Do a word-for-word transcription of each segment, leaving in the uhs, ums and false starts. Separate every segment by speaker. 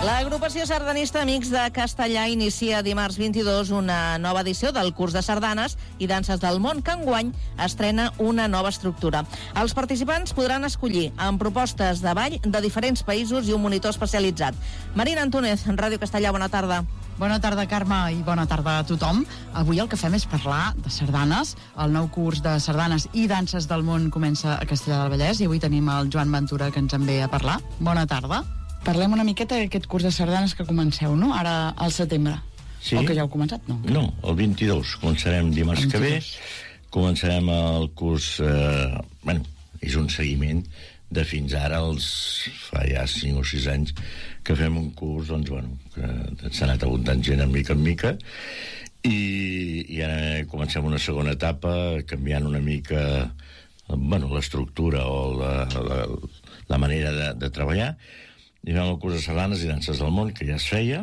Speaker 1: L'agrupació sardanista Amics de Castellà inicia dimarts vint-i-dos una nova edició del curs de sardanes i danses del món, que enguany estrena una nova estructura. Els participants podran escollir amb propostes de ball de diferents països i un monitor especialitzat. Marina Antúnez, Ràdio Castellà, bona tarda.
Speaker 2: Bona tarda, Carme, i bona tarda a tothom. Avui el que fem és parlar de sardanes. El nou curs de sardanes i danses del món comença a Castellar del Vallès i avui tenim el Joan Ventura, que ens en ve a parlar. Bona tarda. Parlem una miqueta d'aquest curs de sardanes que comenceu, no? Ara al setembre.
Speaker 3: Sí.
Speaker 2: O que ja heu començat, no?
Speaker 3: No, el vint-i-dos. Començarem dimarts que ve. Començarem el curs... Eh, bueno, és un seguiment de fins ara, els, fa ja cinc o sis anys, que fem un curs, doncs, bueno, que s'ha anat abundant gent en mica en mica, i, i ara comencem una segona etapa, canviant una mica, bueno, l'estructura o la, la, la manera de, de treballar. I fem el curs de sardanes i danses del món, que ja es feia,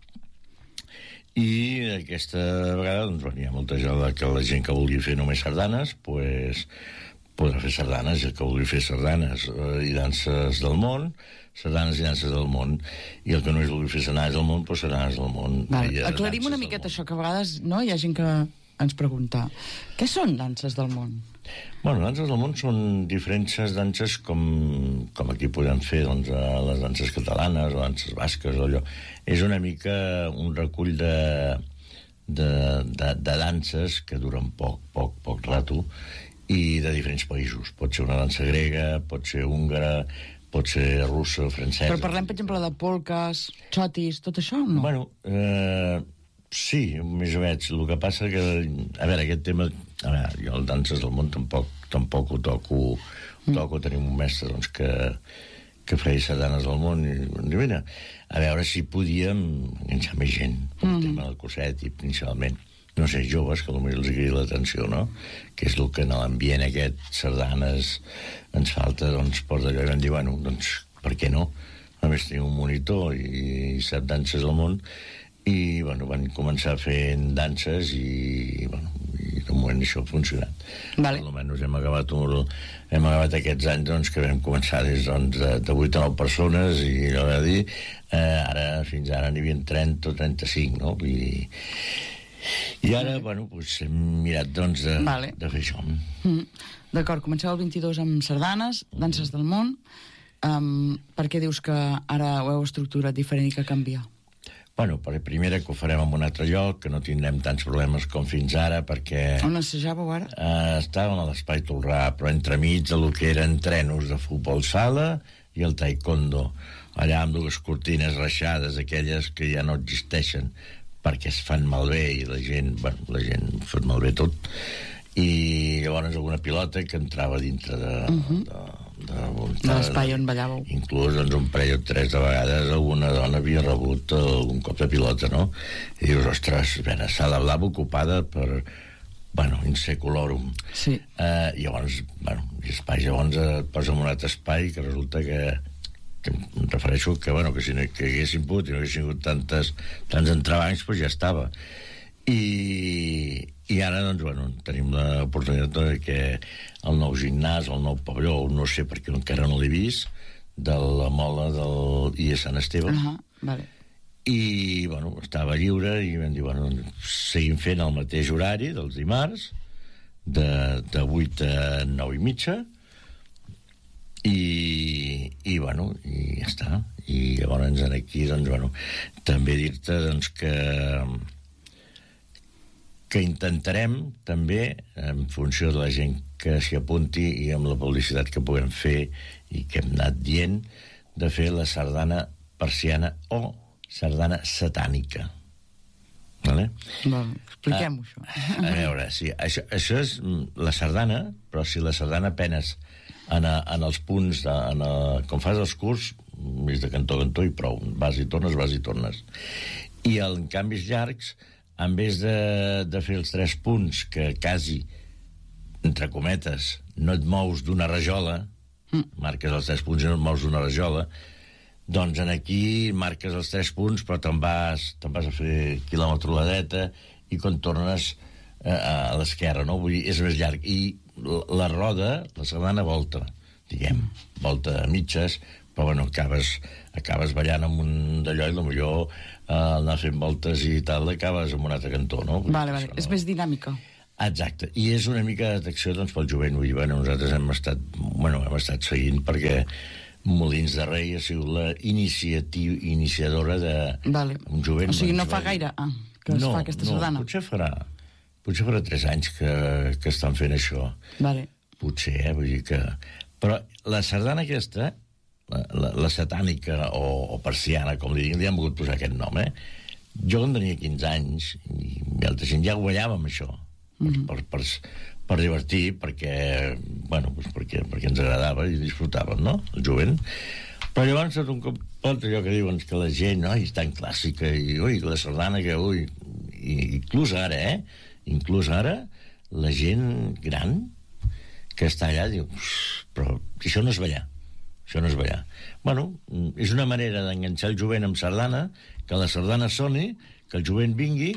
Speaker 3: i aquesta vegada, doncs, bueno, hi ha molta gent que la gent que vulgui fer només sardanes, pues, podrà fer sardanes, i el que vulgui fer sardanes i danses del món, sardanes i danses del món, i el que només vulgui fer sardanes del món, pues sardanes del món.
Speaker 2: Vale. Aclarim una miqueta això, que a vegades, no, hi ha gent que ens pregunta, què són danses del món?
Speaker 3: Bueno, danses del món són diferents danses com, com aquí podem fer, doncs, les danses catalanes o danses basques o allò. És una mica un recull de, de, de, de danses que duren poc, poc, poc rato, i de diferents països. Pot ser una dansa grega, pot ser húngara, pot ser russa, francesa.
Speaker 2: Però parlem, per exemple, de polques, xotis, tot això, no?
Speaker 3: Bueno, eh, sí, més o menys. El que passa que, a veure, aquest tema... A veure, jo el danses del món tampoc, tampoc ho toco, ho toco. Mm. Tenim un mestre, doncs, que, que feia sardanes del món, i doncs, mira, a veure si podíem enganxar més gent pel mm. tema del curset, i principalment, no sé, joves, que potser els crida l'atenció, no? Que és el que en l'ambient aquest, sardanes, ens falta, doncs, pots d'allò, i vam dir, bueno, doncs, per què no? A més, tenim un monitor i, i sap danses del món, i, bueno, van començar fent danses i, bueno, i de moment això ha funcionat.
Speaker 2: Vale.
Speaker 3: Almenys hem acabat, un, hem acabat aquests anys, doncs, que vam començar des, doncs, de, de vuit a nou persones, i allò va dir, eh, ara, fins ara n'hi havia trenta o trenta-cinc, no? I, i ara, bueno, doncs hem mirat, doncs, de,
Speaker 2: vale.
Speaker 3: de fer això.
Speaker 2: Mm. D'acord, comenceu el vint-i-dos amb sardanes, danses del món. Um, per què dius que ara ho heu estructurat diferent i que canvia?
Speaker 3: Bueno, per primera, que ho farem en un altre lloc, que no tindrem tants problemes com fins ara, perquè...
Speaker 2: On assajàveu ara?
Speaker 3: Eh, estàvem a l'Espai Tolrà, però entremig de lo que eren trenos de futbol sala i el taekwondo, allà amb dues cortines reixades, aquelles que ja no existeixen, perquè es fan malbé i la gent, bueno, la gent fa malbé tot, i llavors alguna pilota que entrava dintre de...
Speaker 2: Uh-huh.
Speaker 3: de de, de,
Speaker 2: de l'espai on ballàveu.
Speaker 3: Inclús, doncs, un parell o tres de vegades alguna dona havia rebut algun cop de pilota, no? I dius, ostres, a veure, sala blava ocupada per, bueno, in secolorum.
Speaker 2: Sí.
Speaker 3: Eh, i llavors, bueno, i espai, llavors et posa en un altre espai que resulta que, que em refereixo que, bueno, que si no que haguessin pogut i no haguessin hagut tantes, tants entrebancs, doncs ja estava. I, i ara, doncs, bueno, tenim l'oportunitat de que el nou gimnàs, el nou pavelló, no sé perquè encara no l'he vist, de la mola del I E Sant Esteve.
Speaker 2: Uh-huh, vale.
Speaker 3: I, bueno, estava lliure i vam dir, bueno, seguim fent el mateix horari dels dimarts, de, de vuit a nou i mitja, i, i bueno, i ja està. I llavors aquí, doncs, bueno, també dir-te, doncs, que que intentarem també, en funció de la gent que s'hi apunti i amb la publicitat que puguem fer i que hem anat dient, de fer la sardana persiana o sardana satànica. Vale?
Speaker 2: Bueno, expliquem-ho, això.
Speaker 3: A, a veure, sí, això, això és la sardana, però si la sardana penes en, a, en els punts, de, en a, com fas els curs, més de cantó a cantó i prou, vas i tornes, vas i tornes. I en canvis llargs, en vez de, de fer els tres punts que quasi, entre cometes, no et mous d'una rajola, mm. marques els tres punts i no et mous d'una rajola, doncs en aquí marques els tres punts però te'n vas, te'n vas a fer quilòmetre a la dreta i quan tornes eh, a l'esquerra, no? Vull dir, és més llarg. I la roda, la sardana volta, diguem, volta a mitges, però bueno, acabes, acabes ballant amb un d'allò i potser eh, anar fent voltes i tal, acabes amb un altre cantó, no?
Speaker 2: Vale, vale,
Speaker 3: no...
Speaker 2: és més dinàmica.
Speaker 3: Exacte, i és una mica d'atracció doncs, pel jovent. Vull dir, bueno, nosaltres hem estat, bueno, hem estat seguint perquè Molins de Rei ha sigut la iniciativa, iniciadora de
Speaker 2: vale.
Speaker 3: un jovent...
Speaker 2: O sigui, no
Speaker 3: doncs,
Speaker 2: fa gaire ah, que es
Speaker 3: no,
Speaker 2: fa aquesta
Speaker 3: no,
Speaker 2: sardana.
Speaker 3: Potser farà, potser farà tres anys que, que estan fent això.
Speaker 2: Vale.
Speaker 3: Potser, eh? Vull dir que... Però la sardana aquesta, la, la, la satànica o, o persiana, com li diuen, li han volgut posar aquest nom, eh? Jo quan tenia quinze anys, i altra gent ja ho ballàvem, això. Mm-hmm. per, per, per divertir, perquè, bueno, doncs perquè, perquè ens agradava i disfrutàvem, no?, el jovent. Però llavors, un cop pot, allò que diuen que la gent, oi, és tan clàssica, i ui, la sardana que, ui, i, inclús ara, eh, inclús ara, la gent gran que està allà diu, però això no és ballar, això no és ballar. Bueno, és una manera d'enganxar el jovent amb sardana, que la sardana soni, que el jovent vingui,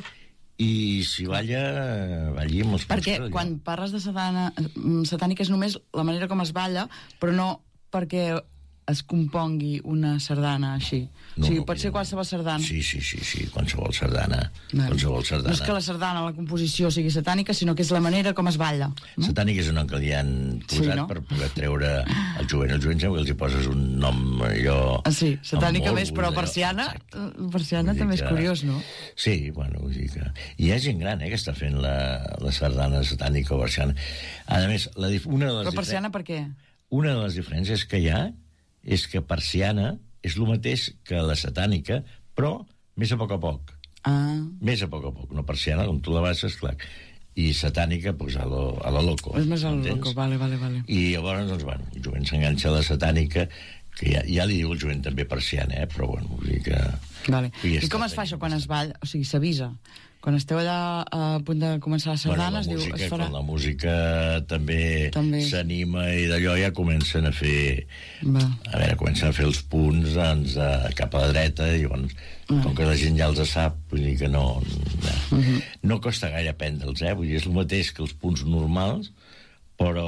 Speaker 3: i si balla, balli amb els...
Speaker 2: Perquè quan parles de sardana satànica és només la manera com es balla, però no perquè es compongui una sardana així. No, o sigui,
Speaker 3: no,
Speaker 2: pot ser qualsevol sardana.
Speaker 3: Sí, sí, sí, sí, qualsevol sardana.
Speaker 2: No.
Speaker 3: Qualsevol sardana.
Speaker 2: No és que la sardana, la composició sigui satànica, sinó que és la manera com es balla. No?
Speaker 3: Satànica és un nom que li han posat, sí, no?, per poder treure el jovent. El jovent sempre els hi poses un nom allò...
Speaker 2: Ah, sí, satànica més, però persiana, persiana també és curiós, no?
Speaker 3: Sí, bueno, vull dir que... Hi ha gent gran, eh, que està fent la, la sardana satànica o persiana. A més, la, una de les...
Speaker 2: Però persiana per què?
Speaker 3: Una de les diferències que hi ha és que persiana és el mateix que la satànica, però més a poc a poc.
Speaker 2: Ah.
Speaker 3: Més a poc a poc. No persiana, com tu la baixes, clar. I satànica, doncs, a lo, a lo loco.
Speaker 2: És més a lo loco, vale, vale, vale.
Speaker 3: I llavors, doncs, bueno, el jovent s'enganxa a la satànica, que ja, ja li diu el jovent també persiana, eh? Però, bueno, vull dir que...
Speaker 2: Vale. I, I com es fa això quan es balla? O sigui, s'avisa. Quan esteu allà a punt de començar la sardana,
Speaker 3: bueno, la
Speaker 2: es
Speaker 3: música,
Speaker 2: diu... Es farà...
Speaker 3: Quan la música també,
Speaker 2: també
Speaker 3: s'anima i d'allò ja comencen a fer...
Speaker 2: Va.
Speaker 3: A veure, comencen a fer els punts doncs, a, cap a la dreta i llavors,
Speaker 2: Va.
Speaker 3: com que la gent ja els sap, vull dir que no... No,
Speaker 2: uh-huh.
Speaker 3: no costa gaire aprendre'ls, eh? Vull dir, és el mateix que els punts normals, però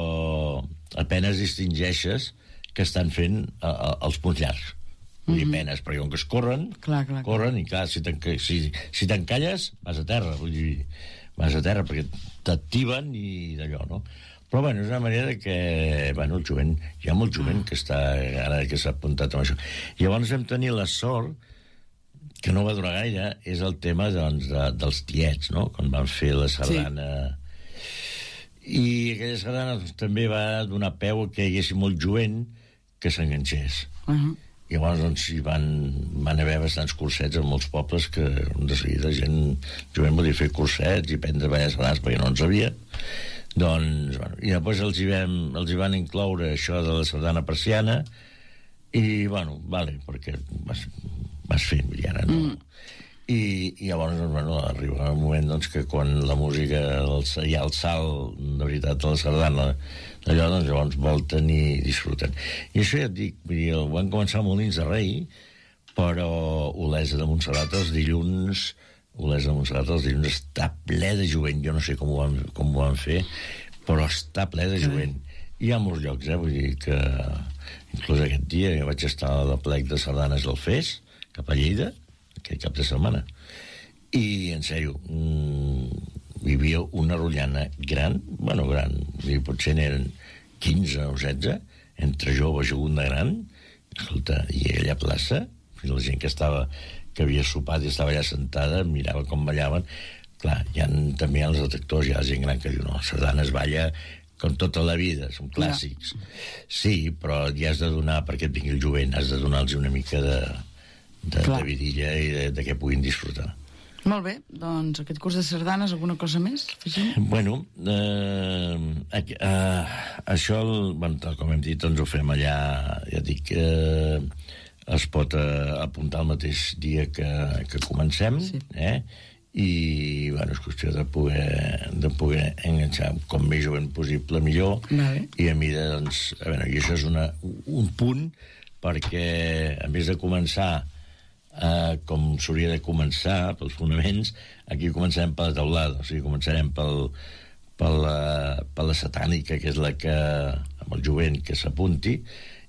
Speaker 3: apenes distingeixes que estan fent a, a, els punts llargs. Vull dir, penes, perquè com que es corren,
Speaker 2: clar, clar,
Speaker 3: corren, i clar, si t'encalles, si, si t'encalles, vas a terra, vull dir, vas a terra, perquè t'activen i d'allò, no? Però, bueno, és una manera que, bueno, el jovent, hi ha molt jovent que està, ara que s'ha apuntat amb això. Llavors vam tenir la sort, que no va durar gaire, és el tema, doncs, de, dels tiets, no?, quan van fer la sardana... Sí. I aquella sardana doncs, també va donar peu a que hi hagués molt jovent que s'enganxés.
Speaker 2: Uh-huh.
Speaker 3: I llavors doncs, hi van, van haver bastants cursets en molts pobles que de seguida gent jovent volia fer cursets i prendre balles sardanes perquè no en sabia. Doncs, bueno, i després els hi, vam, els hi van incloure això de la sardana persiana i, bueno, vale, perquè vas, vas fent, i ara no... Mm. I, i llavors, doncs, bueno, arriba un moment doncs, que quan la música el, hi ha el salt de veritat a la sardana d'allò, doncs llavors volten i disfruten. I això ja et dic, vull dir, ho van començar a Molins de Rei, però Olesa de Montserrat els dilluns Olesa de Montserrat els dilluns està ple de jovent. Jo no sé com ho van, com ho van fer, però està ple de jovent. Hi ha molts llocs, eh? Vull dir que inclús aquest dia jo vaig estar a la plec de sardanes del Fes, cap a Lleida, aquest cap de setmana, i en sèrio mmm, hi havia una rotllana gran, bueno, gran, i potser n'eren quinze o setze, entre joves i un de gran, escolta, i a aquella plaça, la gent que estava, que havia sopat i estava allà sentada, mirava com ballaven. Clar, hi ha també els detractors, hi ha gent gran que diu, no, sardana es balla com tota la vida, són clàssics. No. Sí, però hi has de donar, perquè et vingui el jovent, has de donar-los una mica de, de, de vidilla i de, de què puguin disfrutar.
Speaker 2: Molt bé, doncs aquest curs de sardanes, alguna cosa més? Afegim?
Speaker 3: Bueno, eh, eh, això, bueno, tal com hem dit, doncs ho fem allà, ja dic, eh, es pot eh, apuntar el mateix dia que, que comencem, sí. eh? I, bueno, és qüestió de poder, de poder enganxar com més jovent possible, millor,
Speaker 2: vale.
Speaker 3: I a mida, doncs, a veure, i això és una, un punt, perquè, a més de començar Uh, com s'hauria de començar pels fonaments, aquí començarem per la teulada, o sigui, començarem pel, per, la, per la satànica, que és la que amb el jovent que s'apunti,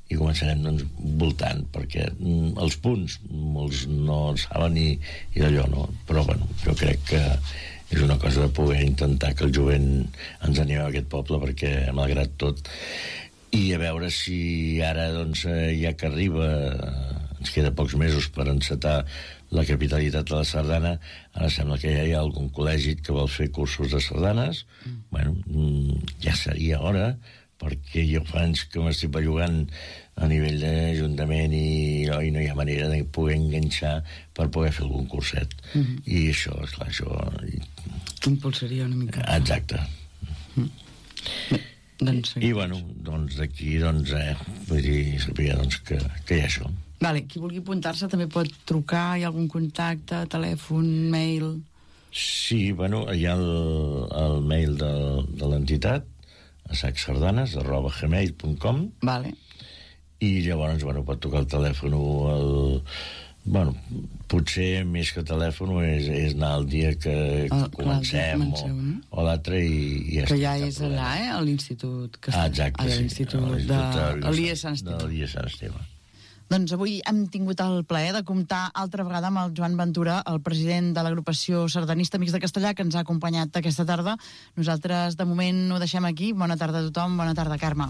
Speaker 3: i començarem doncs voltant, perquè mm, els punts molts no saben i, i d'allò, no? Però bueno, jo crec que és una cosa de poder intentar que el jovent ens animem a aquest poble, perquè malgrat tot, i a veure si ara doncs ja que arriba, ens queda pocs mesos per encetar la capitalitat de la sardana, ara sembla que ja hi ha algun col·legi que vol fer cursos de sardanes. Mm. Bueno, ja seria hora, perquè jo fa anys que m'estic bellugant a nivell d'Ajuntament i, i no hi ha manera de poder enganxar per poder fer algun curset. Mm-hmm. I això, esclar, això...
Speaker 2: Impulsaria una mica.
Speaker 3: Exacte.
Speaker 2: Mm. Bé, doncs,
Speaker 3: I, bueno, doncs d'aquí, doncs, eh, vull dir, sabia, doncs, que, que hi ha això.
Speaker 2: Vale, qui vulgui apuntar-se també pot trucar, hi ha algun contacte, telèfon, mail...
Speaker 3: Sí, bueno, hi ha el, el mail de, de l'entitat, a sacsardanes arroba gmail punt com.
Speaker 2: Vale.
Speaker 3: I llavors, bueno, pot tocar el telèfon, el... Bueno, potser més que telèfon és, és anar el dia que, que
Speaker 2: el,
Speaker 3: comencem,
Speaker 2: clar, comenceu,
Speaker 3: o,
Speaker 2: no?
Speaker 3: o l'altre i, i
Speaker 2: que ja és allà, eh, a l'institut que
Speaker 3: ah, exacte,
Speaker 2: a
Speaker 3: sí,
Speaker 2: l'institut de, de l'I E Sant Esteve.
Speaker 3: De l'I E Sant Esteve.
Speaker 2: Doncs avui hem tingut el plaer de comptar altra vegada amb el Joan Ventura, el president de l'agrupació sardanista Amics de Castellà, que ens ha acompanyat aquesta tarda. Nosaltres, de moment, ho deixem aquí. Bona tarda a tothom. Bona tarda, Carme.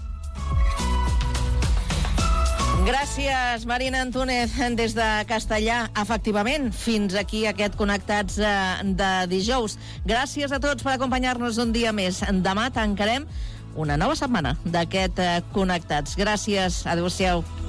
Speaker 1: Gràcies, Marina Antúnez, des de Castellà. Efectivament, fins aquí aquest Connectats de dijous. Gràcies a tots per acompanyar-nos un dia més. Demà tancarem una nova setmana d'aquest Connectats. Gràcies, adéu-siau.